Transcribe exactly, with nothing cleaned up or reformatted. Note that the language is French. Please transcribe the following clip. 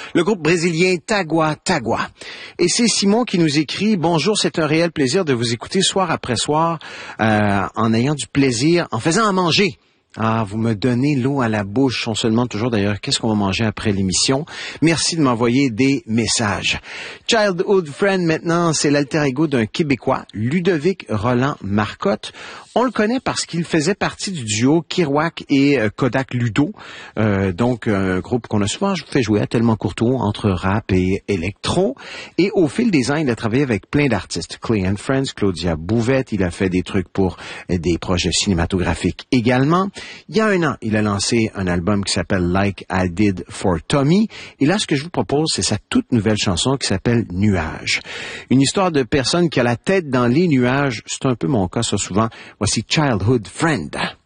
le groupe brésilien Tagua Tagua. Et c'est Simon qui nous écrit « Bonjour, c'est un réel plaisir de vous écouter soir après soir euh, en ayant du plaisir, en faisant à manger. » Ah, vous me donnez l'eau à la bouche. On se demande toujours d'ailleurs qu'est-ce qu'on va manger après l'émission. Merci de m'envoyer des messages. Childhood Friend maintenant, c'est l'alter ego d'un Québécois, Ludovic Roland Marcotte. On le connaît parce qu'il faisait partie du duo Kerouac et Kodak Ludo, euh, donc un groupe qu'on a souvent fait jouer à Tellement Courtois entre rap et électro. Et au fil des ans, il a travaillé avec plein d'artistes. Clay and Friends, Claudia Bouvette, il a fait des trucs pour des projets cinématographiques également. Il y a un an, il a lancé un album qui s'appelle Like I Did for Tommy. Et là, ce que je vous propose, c'est sa toute nouvelle chanson qui s'appelle Nuages. Une histoire de personne qui a la tête dans les nuages. C'est un peu mon cas, ça, souvent. Voici Childhood Friend.